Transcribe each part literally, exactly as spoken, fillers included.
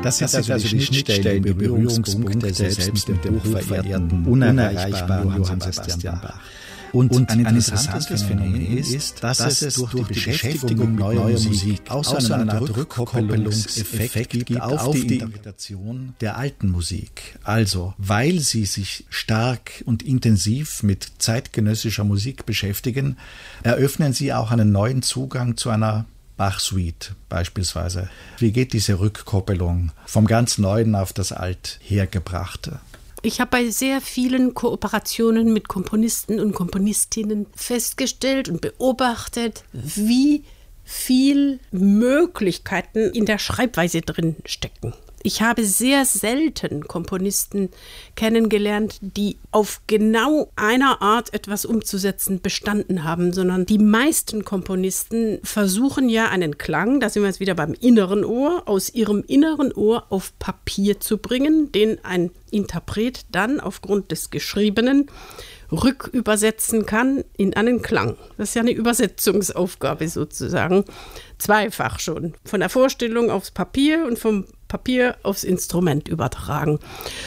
Das sind also die Schnittstellen, die Berührungspunkte selbst mit dem hochverehrten, unerreichbaren Johann Sebastian Bach. Und, und ein interessantes Phänomen ist, dass, dass es durch die Beschäftigung mit neuer Musik auch so eine Art Rückkoppelungseffekt gibt auf die Interpretation der alten Musik. Also, weil sie sich stark und intensiv mit zeitgenössischer Musik beschäftigen, eröffnen sie auch einen neuen Zugang zu einer Bach-Suite beispielsweise. Wie geht diese Rückkoppelung vom ganz Neuen auf das Althergebrachte? Ich habe bei sehr vielen Kooperationen mit Komponisten und Komponistinnen festgestellt und beobachtet, wie viel Möglichkeiten in der Schreibweise drin stecken. Ich habe sehr selten Komponisten kennengelernt, die auf genau einer Art etwas umzusetzen bestanden haben, sondern die meisten Komponisten versuchen ja einen Klang, da sind wir jetzt wieder beim inneren Ohr, aus ihrem inneren Ohr auf Papier zu bringen, den ein Interpret dann aufgrund des Geschriebenen rückübersetzen kann in einen Klang. Das ist ja eine Übersetzungsaufgabe sozusagen, zweifach schon. Von der Vorstellung aufs Papier und vom Papier aufs Instrument übertragen.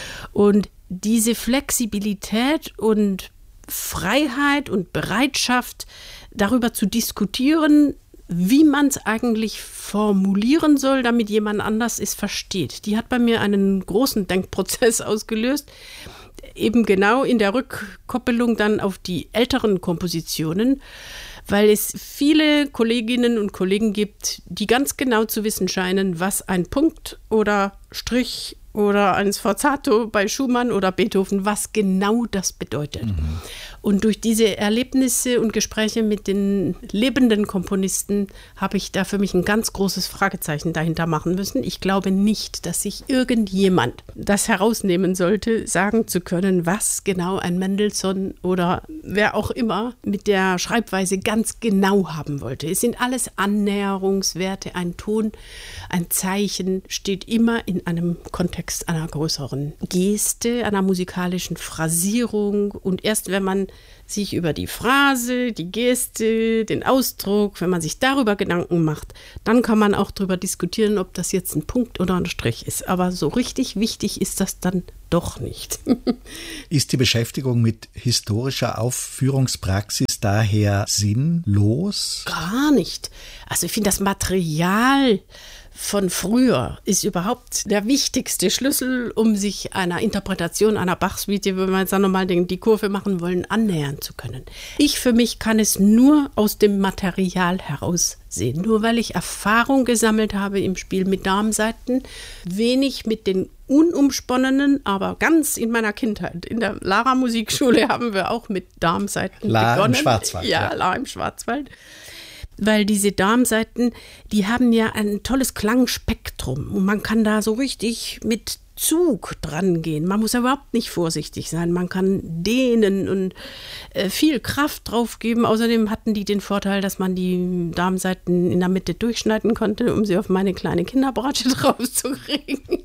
Und diese Flexibilität und Freiheit und Bereitschaft, darüber zu diskutieren, wie man es eigentlich formulieren soll, damit jemand anders es versteht, die hat bei mir einen großen Denkprozess ausgelöst, eben genau in der Rückkoppelung dann auf die älteren Kompositionen, weil es viele Kolleginnen und Kollegen gibt, die ganz genau zu wissen scheinen, was ein Punkt oder Strich oder ein Sforzato bei Schumann oder Beethoven, was genau das bedeutet. Mhm. Und durch diese Erlebnisse und Gespräche mit den lebenden Komponisten habe ich da für mich ein ganz großes Fragezeichen dahinter machen müssen. Ich glaube nicht, dass sich irgendjemand das herausnehmen sollte, sagen zu können, was genau ein Mendelssohn oder wer auch immer mit der Schreibweise ganz genau haben wollte. Es sind alles Annäherungswerte. Ein Ton, ein Zeichen steht immer in einem Kontext einer größeren Geste, einer musikalischen Phrasierung. Und erst wenn man sich über die Phrase, die Geste, den Ausdruck, wenn man sich darüber Gedanken macht, dann kann man auch darüber diskutieren, ob das jetzt ein Punkt oder ein Strich ist. Aber so richtig wichtig ist das dann doch nicht. Ist die Beschäftigung mit historischer Aufführungspraxis daher sinnlos? Gar nicht. Also ich finde das Material von früher ist überhaupt der wichtigste Schlüssel, um sich einer Interpretation einer Bach-Suite, wenn wir jetzt nochmal die Kurve machen wollen, annähern zu können. Ich für mich kann es nur aus dem Material heraus sehen. Nur weil ich Erfahrung gesammelt habe im Spiel mit Darmsaiten, wenig mit den unumsponnenen, aber ganz in meiner Kindheit. In der Lara Musikschule haben wir auch mit Darmsaiten La begonnen. im Schwarzwald. Ja, ja, La im Schwarzwald. Weil diese Darmsaiten, die haben ja ein tolles Klangspektrum und man kann da so richtig mit Zug dran gehen. Man muss überhaupt nicht vorsichtig sein. Man kann dehnen und äh, viel Kraft drauf geben. Außerdem hatten die den Vorteil, dass man die Darmsaiten in der Mitte durchschneiden konnte, um sie auf meine kleine Kinderbratsche draufzukriegen.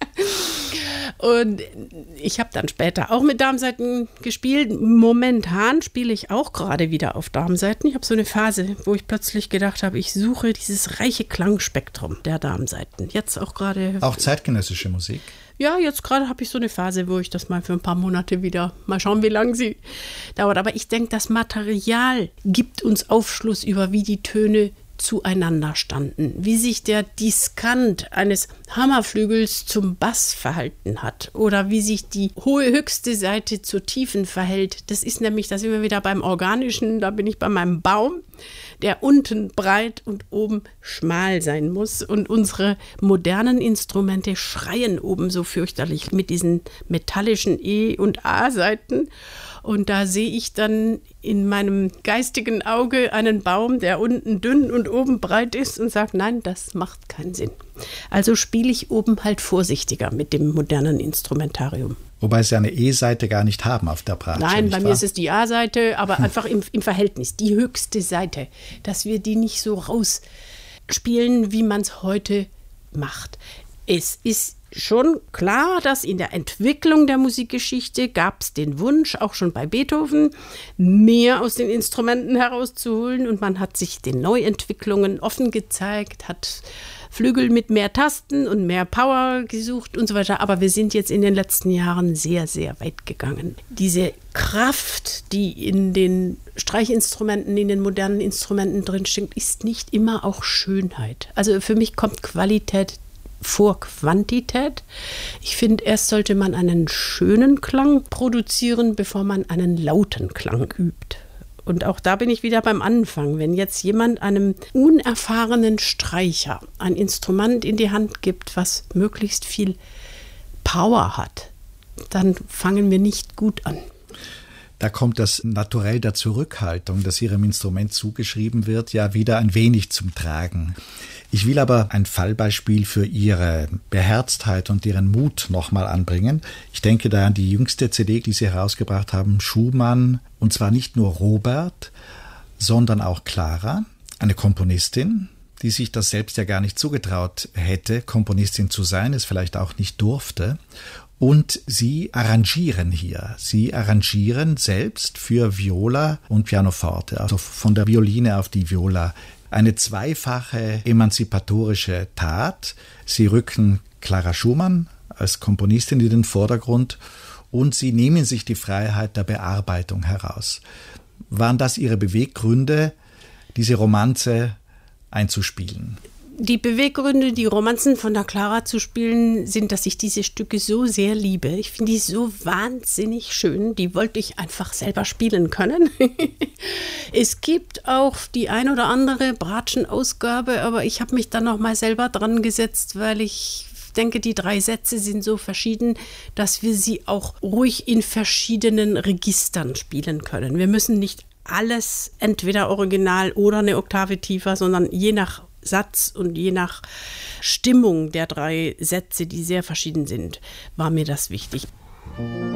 Und ich habe dann später auch mit Darmsaiten gespielt. Momentan spiele ich auch gerade wieder auf Darmsaiten. Ich habe so eine Phase, wo ich plötzlich gedacht habe, ich suche dieses reiche Klangspektrum der Darmsaiten. Jetzt auch gerade. Auch zeitgenössische Musik? Ja, jetzt gerade habe ich so eine Phase, wo ich das mal für ein paar Monate wieder, mal schauen, wie lange sie dauert. Aber ich denke, das Material gibt uns Aufschluss über, wie die Töne zueinander standen, wie sich der Diskant eines Hammerflügels zum Bass verhalten hat oder wie sich die hohe höchste Saite zur tiefen verhält. Das ist nämlich, da sind wir wieder beim Organischen, da bin ich bei meinem Baum, der unten breit und oben schmal sein muss. Und unsere modernen Instrumente schreien oben so fürchterlich mit diesen metallischen E- und A-Saiten. Und da sehe ich dann in meinem geistigen Auge einen Baum, der unten dünn und oben breit ist und sage, nein, das macht keinen Sinn. Also spiele ich oben halt vorsichtiger mit dem modernen Instrumentarium. Wobei sie eine E-Seite gar nicht haben auf der Bratsche. Nein, bei wahr? mir ist es die A-Seite, aber einfach im, im Verhältnis, die höchste Seite, dass wir die nicht so rausspielen, wie man es heute macht. Es ist schon klar, dass in der Entwicklung der Musikgeschichte gab es den Wunsch, auch schon bei Beethoven, mehr aus den Instrumenten herauszuholen und man hat sich den Neuentwicklungen offen gezeigt, hat Flügel mit mehr Tasten und mehr Power gesucht und so weiter. Aber wir sind jetzt in den letzten Jahren sehr, sehr weit gegangen. Diese Kraft, die in den Streichinstrumenten, in den modernen Instrumenten drinsteckt, ist nicht immer auch Schönheit. Also für mich kommt Qualität vor Quantität. Ich finde, erst sollte man einen schönen Klang produzieren, bevor man einen lauten Klang übt. Und auch da bin ich wieder beim Anfang. Wenn jetzt jemand einem unerfahrenen Streicher ein Instrument in die Hand gibt, was möglichst viel Power hat, dann fangen wir nicht gut an. Da kommt das Naturell der Zurückhaltung, das Ihrem Instrument zugeschrieben wird, ja wieder ein wenig zum Tragen. Ich will aber ein Fallbeispiel für Ihre Beherztheit und Ihren Mut nochmal anbringen. Ich denke da an die jüngste C D, die Sie herausgebracht haben, Schumann, und zwar nicht nur Robert, sondern auch Clara, eine Komponistin, die sich das selbst ja gar nicht zugetraut hätte, Komponistin zu sein, es vielleicht auch nicht durfte. Und Sie arrangieren hier. Sie arrangieren selbst für Viola und Pianoforte, also von der Violine auf die Viola. Eine zweifache emanzipatorische Tat. Sie rücken Clara Schumann als Komponistin in den Vordergrund und Sie nehmen sich die Freiheit der Bearbeitung heraus. Waren das Ihre Beweggründe, diese Romanze einzuspielen? Die Beweggründe, die Romanzen von der Clara zu spielen, sind, dass ich diese Stücke so sehr liebe. Ich finde die so wahnsinnig schön. Die wollte ich einfach selber spielen können. Es gibt auch die ein oder andere Bratschen-Ausgabe, aber ich habe mich dann noch mal selber dran gesetzt, weil ich denke, die drei Sätze sind so verschieden, dass wir sie auch ruhig in verschiedenen Registern spielen können. Wir müssen nicht alles entweder original oder eine Oktave tiefer, sondern je nach Satz und je nach Stimmung der drei Sätze, die sehr verschieden sind, war mir das wichtig.